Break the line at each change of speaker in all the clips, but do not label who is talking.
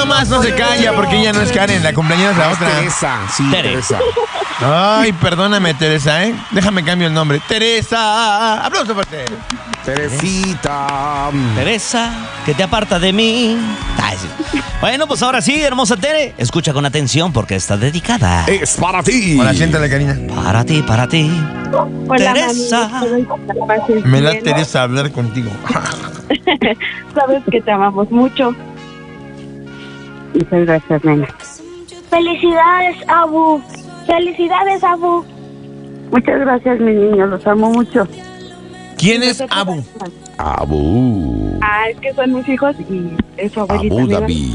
nomás no se calla porque ella no es Karen, la cumpleañera es la otra.
Teresa, sí, Teresa.
Ay, perdóname, Teresa, ¿eh? Déjame cambio el nombre. Teresa. Aplauso fuerte.
Teresita.
Teresa, que te aparta de mí. Ay, sí. Bueno, pues ahora sí, hermosa Tere, escucha con atención porque está dedicada.
Es para ti.
Hola, siéntale, Karina.
Para ti, para ti.
Hola,
Teresa.
mami.
Me da Teresa hablar contigo.
Sabes que te amamos mucho. Muchas gracias, nena.
Felicidades, Abu. Felicidades, Abu.
Muchas gracias, mi niño. Los amo mucho.
¿Quién es Abu?
Abu.
Ah, es que son mis hijos y es su abuelita.
Abu
mira.
Dhabi.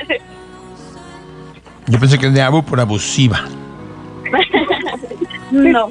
Yo pensé que es de Abu por abusiva.
No.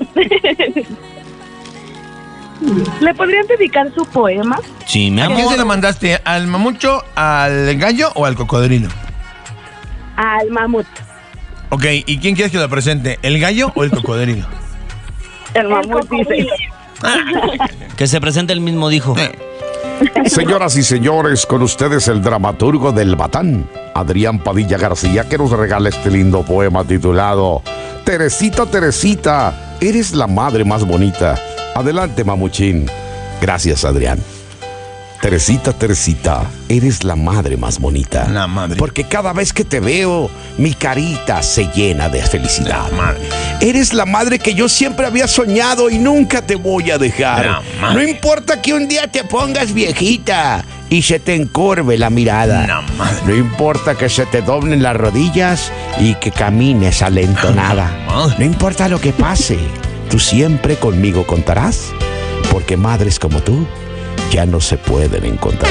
¿Le podrían dedicar su poema?
Sí, mi
¿A quién
amor.
se lo mandaste? ¿Al mamucho, al gallo o al cocodrilo?
Al mamut.
Ok, ¿y quién quieres que lo presente? ¿El gallo o el cocodrilo?
El mamut dice.
Que se presente el mismo dijo.
Señoras y señores, con ustedes el dramaturgo del Batán, Adrián Padilla García, que nos regala este lindo poema titulado Teresita, Teresita, eres la madre más bonita. Adelante, mamuchín. Gracias, Adrián. Teresita, Teresita, eres la madre más bonita.
La madre.
Porque cada vez que te veo, mi carita se llena de felicidad.
La madre.
Eres la madre que yo siempre había soñado y nunca te voy a dejar.
La madre.
No importa que un día te pongas viejita y se te encorve la mirada.
La madre.
No importa que se te doblen las rodillas y que camines alentonada.
La madre.
No importa lo que pase, tú siempre conmigo contarás, porque madres como tú ya no se pueden encontrar.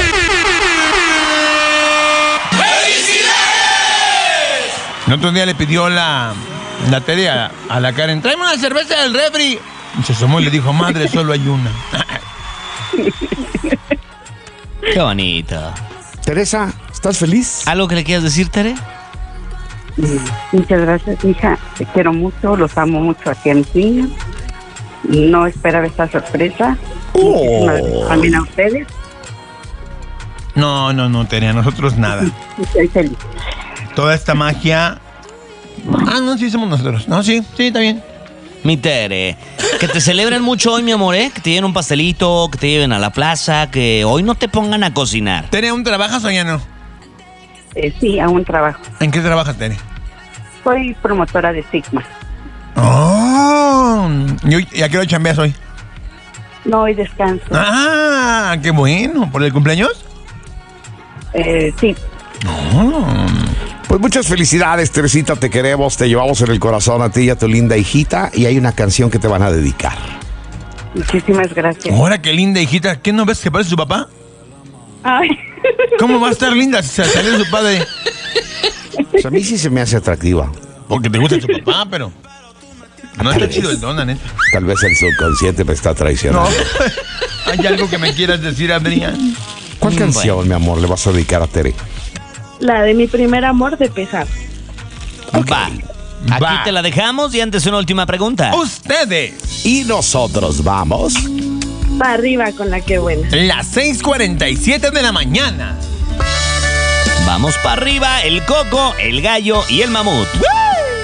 El otro día le pidió la Tere a la Karen, tráeme una cerveza del refri. Y se asomó y le dijo, madre, solo hay una.
Qué bonito.
Teresa, ¿estás feliz?
¿Algo que le quieras decir, Tere?
Muchas gracias, hija. Te quiero mucho, los amo mucho aquí a mis niños. No esperaba esta sorpresa. Muchísimas gracias también a ustedes.
No, Tere, a nosotros nada.
Estoy feliz.
Toda esta magia... no, sí somos nosotros. No, sí, está bien.
Mi Tere, que te celebren mucho hoy, mi amor, ¿eh? Que te lleven un pastelito, que te lleven a la plaza, que hoy no te pongan a cocinar.
Tere, ¿aún trabajas o ya no?
Sí, aún trabajo.
¿En qué trabajas, Tere?
Soy promotora de Sigma.
Oh, ¿y a qué hora chambeas hoy?
No, hoy descanso.
Ah, qué bueno. ¿Por el cumpleaños?
Sí.
Pues muchas felicidades, Teresita, te queremos, te llevamos en el corazón a ti y a tu linda hijita, y hay una canción que te van a dedicar.
Muchísimas gracias.
Ahora, qué linda, hijita. ¿Qué no ves que parece su papá?
Ay.
¿Cómo va a estar linda si se salió de su padre?
Pues a mí sí se me hace atractiva.
Porque te gusta su papá, pero... No está chido el don, la neta.
Tal vez el subconsciente me está
No.
traicionando.
¿Hay algo que me quieras decir, Adrián?
¿Cuál canción, mi amor, le vas a dedicar a Tere?
La de mi primer amor de pesar.
Va. Aquí te la dejamos y antes una última pregunta.
Ustedes.
Y nosotros vamos.
Para arriba con la que buena.
Las 6:47 de la mañana.
Vamos para arriba, el coco, el gallo y el mamut.